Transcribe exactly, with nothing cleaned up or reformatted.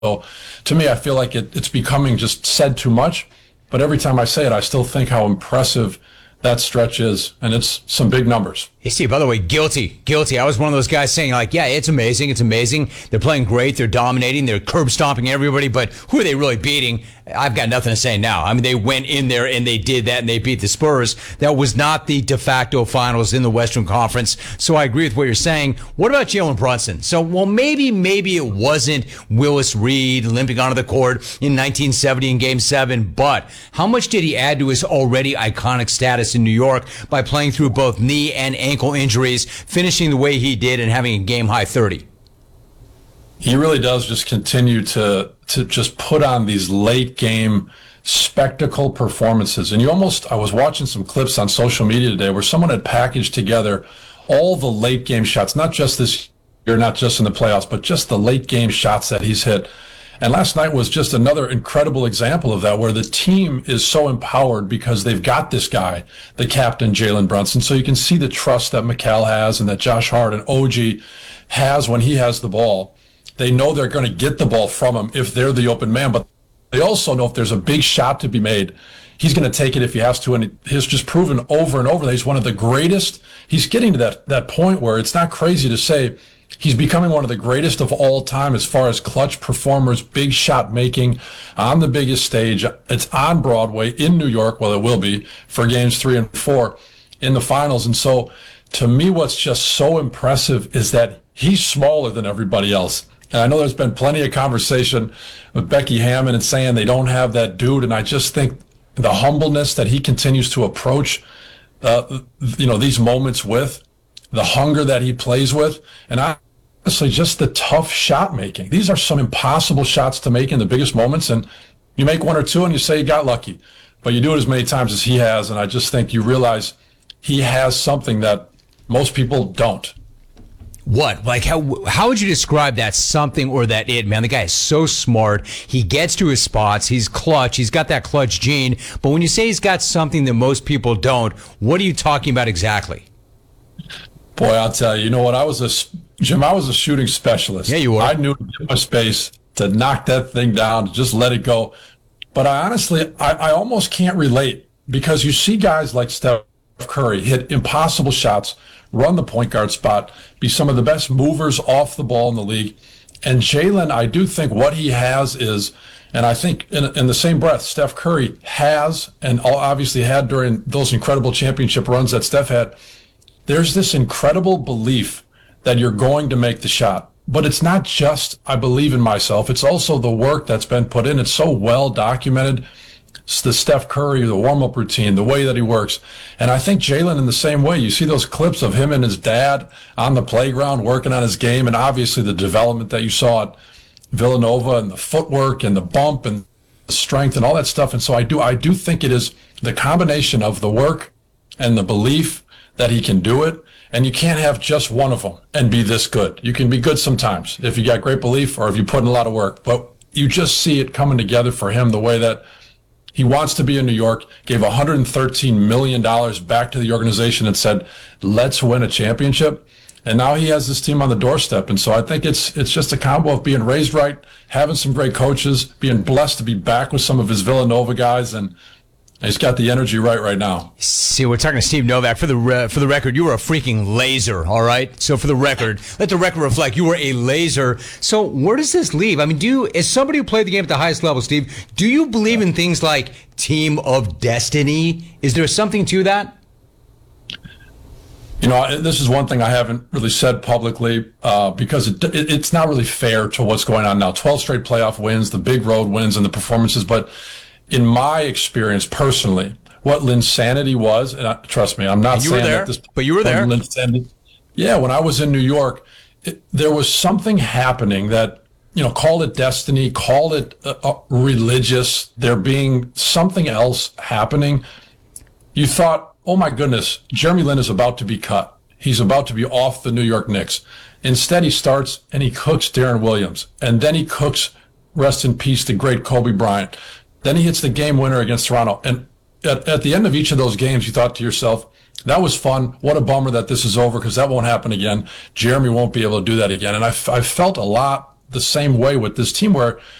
So to me, I feel like it, it's becoming just said too much. But every time I say it, I still think how impressive that stretch is. And it's some big numbers. Hey, Steve, by the way, guilty, guilty. I was one of those guys saying, like, yeah, it's amazing. It's amazing. They're playing great. They're dominating. They're curb stomping everybody. But who are they really beating? I've got nothing to say now. I mean, they went in there and they did that and they beat the Spurs. That was not the de facto finals in the Western Conference. So I agree with what you're saying. What about Jalen Brunson? So, well, maybe, maybe it wasn't Willis Reed limping onto the court in nineteen seventy in Game seven. But how much did he add to his already iconic status in New York by playing through both knee and ankle injuries, finishing the way he did and having a game-high thirty? He really does just continue to to just put on these late game spectacle performances. And you almost, I was watching some clips on social media today where someone had packaged together all the late game shots, not just this year, not just in the playoffs, but just the late game shots that he's hit. And last night was just another incredible example of that, where the team is so empowered because they've got this guy, the captain, Jalen Brunson. So you can see the trust that Mikal has and that Josh Hart and O G has when he has the ball. They know they're going to get the ball from him if they're the open man, but they also know if there's a big shot to be made, he's going to take it if he has to. And he's just proven over and over that he's one of the greatest. He's getting to that, that point where it's not crazy to say he's becoming one of the greatest of all time as far as clutch performers, big shot making on the biggest stage. It's on Broadway in New York. Well, it will be for games three and four in the finals. And so to me, what's just so impressive is that he's smaller than everybody else. And I know there's been plenty of conversation with Becky Hammon and saying they don't have that dude. And I just think the humbleness that he continues to approach, uh, you know, these moments with, the hunger that he plays with, and honestly, just the tough shot making. These are some impossible shots to make in the biggest moments. And you make one or two and you say you got lucky, but you do it as many times as he has. And I just think you realize he has something that most people don't. What? Like, how how would you describe that something or that it, man? The guy is so smart. He gets to his spots. He's clutch. He's got that clutch gene. But when you say he's got something that most people don't, what are you talking about exactly? Boy, I'll tell you, you know what? I was a, Jim, I was a shooting specialist. Yeah, you were. I knew to get my space, to knock that thing down, to just let it go. But I honestly, I, I almost can't relate, because you see guys like Steph Curry hit impossible shots, run the point guard spot, be some of the best movers off the ball in the league. And Jalen, I do think what he has is, and I think in, in the same breath, Steph Curry has, and obviously had during those incredible championship runs that Steph had, there's this incredible belief that you're going to make the shot. But it's not just, I believe in myself. It's also the work that's been put in. It's so well documented. It's the Steph Curry, the warm-up routine, the way that he works. And I think Jalen in the same way. You see those clips of him and his dad on the playground working on his game, and obviously the development that you saw at Villanova, and the footwork and the bump and the strength and all that stuff. And so I do, I do think it is the combination of the work and the belief that he can do it. And you can't have just one of them and be this good. You can be good sometimes if you got great belief or if you put in a lot of work. But you just see it coming together for him the way that he wants to be in New York, gave one hundred thirteen million dollars back to the organization and said, let's win a championship. And now he has this team on the doorstep. And so I think it's it's just a combo of being raised right, having some great coaches, being blessed to be back with some of his Villanova guys, and he's got the energy right right now. See, we're talking to Steve Novak. For the re- for the record, you were a freaking laser, all right? So for the record, let the record reflect, you were a laser. So where does this leave? I mean, do you, as somebody who played the game at the highest level, Steve, do you believe in things like team of destiny? Is there something to that? You know, this is one thing I haven't really said publicly uh, because it, it, it's not really fair to what's going on now. twelve straight playoff wins, the big road wins, and the performances, but in my experience personally, what Linsanity was, and I, trust me, I'm not and you saying were there, that this, but you were there. Linsanity, yeah, when I was in New York, it, there was something happening that, you know, call it destiny, call it uh, uh, religious, there being something else happening. You thought, oh my goodness, Jeremy Lin is about to be cut. He's about to be off the New York Knicks. Instead, he starts and he cooks Darren Williams, and then he cooks, rest in peace, the great Kobe Bryant. Then he hits the game winner against Toronto. And at, at the end of each of those games, you thought to yourself, that was fun. What a bummer that this is over, because that won't happen again. Jeremy won't be able to do that again. And I, I felt a lot the same way with this team where